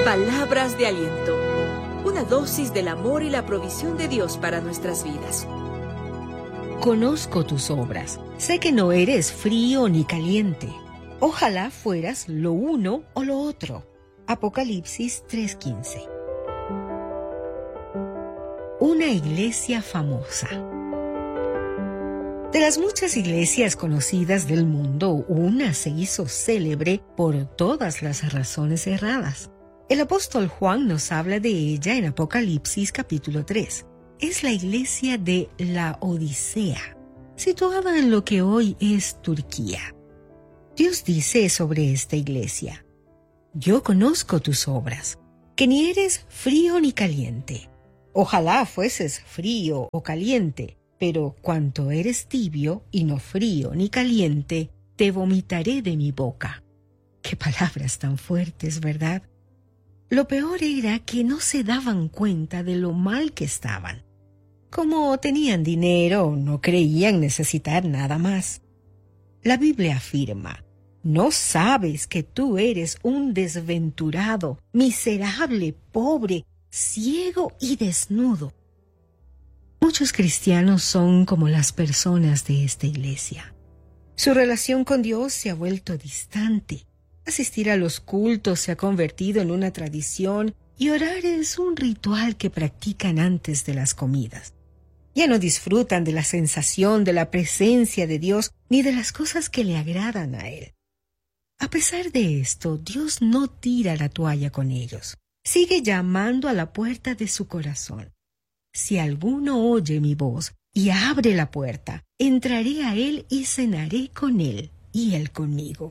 Palabras de aliento. Una dosis del amor y la provisión de Dios para nuestras vidas. Conozco tus obras. Sé que no eres frío ni caliente. Ojalá fueras lo uno o lo otro. Apocalipsis 3:15. Una iglesia famosa. De las muchas iglesias conocidas del mundo, una se hizo célebre por todas las razones erradas. El apóstol Juan nos habla de ella en Apocalipsis capítulo 3. Es la iglesia de la Odisea, situada en lo que hoy es Turquía. Dios dice sobre esta iglesia: yo conozco tus obras, que ni eres frío ni caliente. Ojalá fueses frío o caliente, pero cuanto eres tibio y no frío ni caliente, te vomitaré de mi boca. Qué palabras tan fuertes, ¿verdad? Lo peor era que no se daban cuenta de lo mal que estaban. Como tenían dinero, no creían necesitar nada más. La Biblia afirma: ¿no sabes que tú eres un desventurado, miserable, pobre, ciego y desnudo? Muchos cristianos son como las personas de esta iglesia. Su relación con Dios se ha vuelto distante. Asistir a los cultos se ha convertido en una tradición y orar es un ritual que practican antes de las comidas. Ya no disfrutan de la sensación de la presencia de Dios ni de las cosas que le agradan a Él. A pesar de esto, Dios no tira la toalla con ellos. Sigue llamando a la puerta de su corazón. Si alguno oye mi voz y abre la puerta, entraré a Él y cenaré con Él y Él conmigo.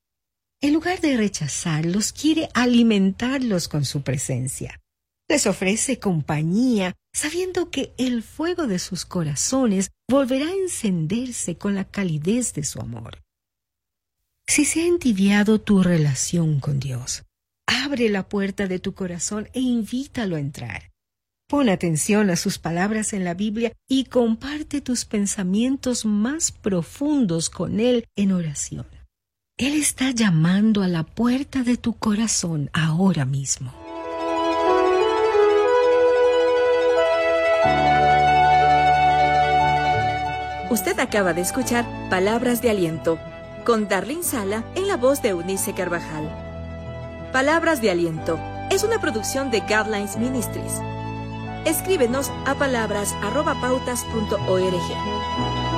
En lugar de rechazarlos, quiere alimentarlos con su presencia. Les ofrece compañía, sabiendo que el fuego de sus corazones volverá a encenderse con la calidez de su amor. Si se ha entibiado tu relación con Dios, abre la puerta de tu corazón e invítalo a entrar. Pon atención a sus palabras en la Biblia y comparte tus pensamientos más profundos con Él en oración. Él está llamando a la puerta de tu corazón ahora mismo. Usted acaba de escuchar Palabras de Aliento con Darlene Sala en la voz de Eunice Carvajal. Palabras de Aliento es una producción de Guidelines Ministries. Escríbenos a palabras@pautas.org.